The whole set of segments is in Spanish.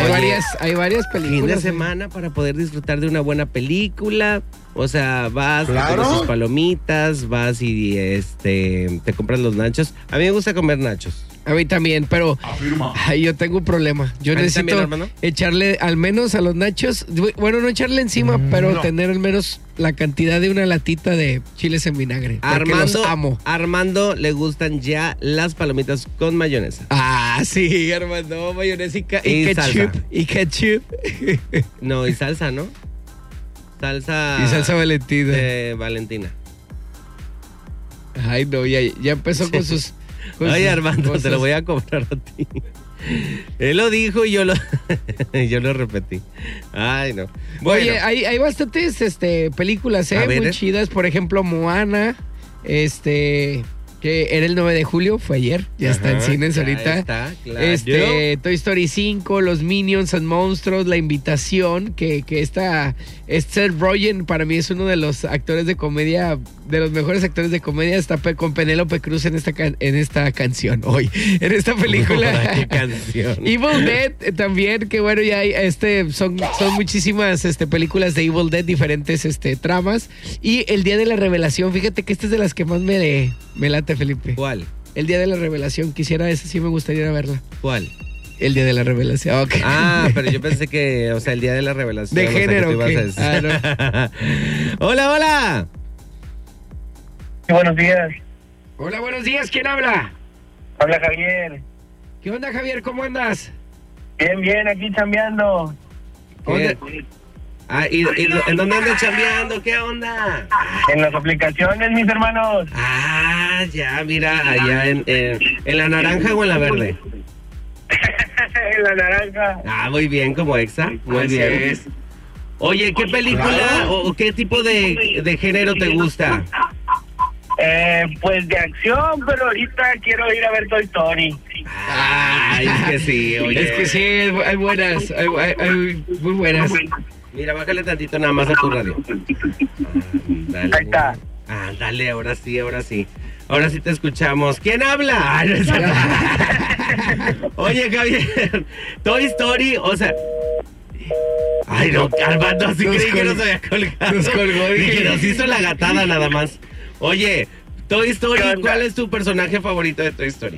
Hay varias películas. Fin de semana para poder disfrutar de una buena película. O sea, vas, te comes tus palomitas, vas y te compras los nachos. A mí me gusta comer nachos. A mí también, pero yo tengo un problema. Yo necesito también, echarle al menos a los nachos, bueno, no echarle encima, pero tener al menos la cantidad de una latita de chiles en vinagre. Los amo. Armando le gustan ya las palomitas con mayonesa. Ah, sí, Armando, mayonesa y ketchup. Salsa. Y ketchup. No, y salsa, ¿no? Y salsa Valentina. Valentina. Ay, no, ya empezó con sus... Oye, Armando, cosas. Te lo voy a cobrar a ti. Él lo dijo y yo lo repetí. Ay, no. Bueno. Oye, hay bastantes películas, muy chidas. Por ejemplo, Moana, que era el 9 de julio, fue ayer, ya está en cines ahorita. Está, claro. Toy Story 5, Los Minions and Monstruos, La Invitación, que Seth Rogen para mí es uno de los actores de comedia, de los mejores actores de comedia, está con Penélope Cruz en esta canción hoy, en esta película. ¿Qué canción? Evil Dead también, que bueno, ya hay, son muchísimas películas de Evil Dead, diferentes tramas. Y El Día de la Revelación, fíjate que esta es de las que más me late, Felipe. ¿Cuál? El Día de la Revelación, esa sí me gustaría ir a verla. ¿Cuál? El Día de la Revelación, ok. Ah, pero yo pensé que, o sea, el Día de la Revelación. De género, ¿qué? No. Hola. Sí, buenos días. Hola, buenos días, ¿quién habla? Habla Javier. ¿Qué onda, Javier? ¿Cómo andas? Bien, aquí chambeando. ¿Y en dónde andas chambeando? ¿Qué onda? En las aplicaciones, mis hermanos. Ah, ya, mira, allá en la naranja o en la verde. En la naranja. Ah, muy bien, como Exa. Muy bien. Oye, ¿qué película o qué tipo de género te gusta? Pues de acción, pero ahorita quiero ir a ver Toy Story. Ay, es que sí, oye. Es que sí, hay buenas, hay muy buenas. Mira, bájale tantito nada más a tu radio. Ahí está. Dale, ahora sí. Ahora sí te escuchamos. ¿Quién habla? Oye, Javier, Toy Story, o sea... Ay, no, Armando, así creí que nos había colgado. Nos colgó, y que nos hizo la gatada nada más. Oye, Toy Story, ¿cuál es tu personaje favorito de Toy Story?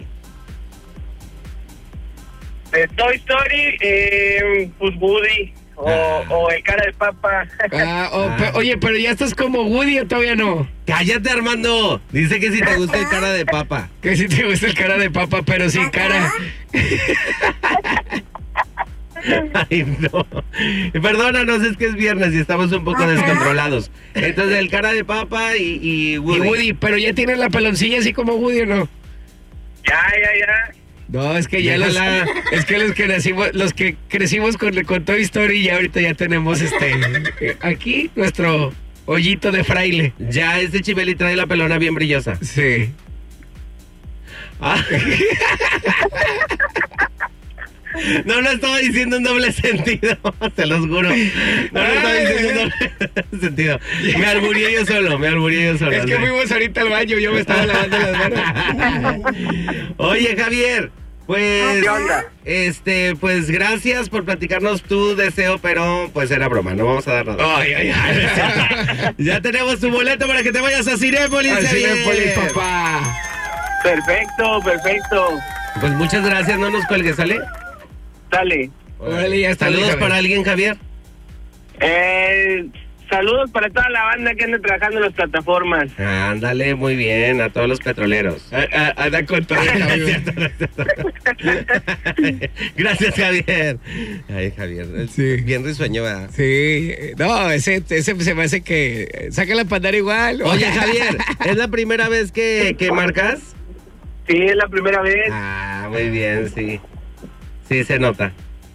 De Toy Story, pues Woody. O el cara de papa. Oye, pero ya estás como Woody o todavía no. Cállate, Armando. Dice que si te gusta el cara de papa. Que si te gusta el cara de papa, pero sin cara. Ay, no. Perdónanos, es que es viernes y estamos un poco descontrolados. Entonces, el cara de papa y Woody. Y Woody, pero ya tienes la peloncilla así como Woody, ¿o no? Ya. No, es que ya los que crecimos con Toy Story, ya ahorita ya tenemos aquí nuestro hoyito de fraile. Ya Chibeli trae la pelona bien brillosa. Sí. No lo estaba diciendo en doble sentido, te los juro. No lo estaba diciendo en doble sentido. Me alburié yo solo. Es que fuimos ahorita al baño, yo me estaba lavando las manos. Oye, Javier, pues... ¿Qué onda? Pues gracias por platicarnos tu deseo, pero pues era broma, no vamos a dar nada. Ay. Ya tenemos tu boleto para que te vayas a Cinépolis. A Cinépolis, papá. Perfecto. Pues muchas gracias, no nos cuelgues, ¿sale? Dale. Órale, ya está. Saludos para alguien, Javier. Saludos para toda la banda que anda trabajando en las plataformas. Ándale, muy bien, a todos los petroleros. Anda con todo. Gracias, Javier. Ay, Javier, sí. Bien risueño, ¿verdad? Sí, no, ese se me hace que sácala para andar igual. Oye, Javier, ¿es la primera vez que marcas? Sí, es la primera vez. Muy bien, sí. Sí, se nota.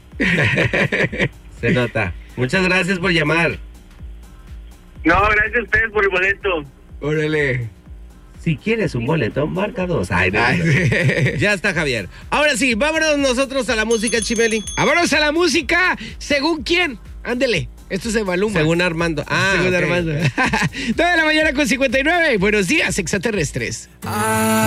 Se nota. Muchas gracias por llamar. No, gracias a ustedes por el boleto. Órale. Si quieres un boleto, marca 2. Ay, no. Ya está, Javier. Ahora sí, vámonos nosotros a la música, Chimeli. Vámonos a la música. ¿Según quién? Ándele. Esto es de Maluma. Según Armando. Según okay. Armando. 9 de la mañana con 59. Buenos días, extraterrestres.